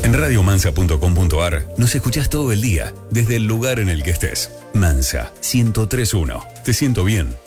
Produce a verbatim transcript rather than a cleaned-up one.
En radio mansa punto com punto a r nos escuchás todo el día, desde el lugar en el que estés. Mansa, ciento tres punto uno. Te siento bien.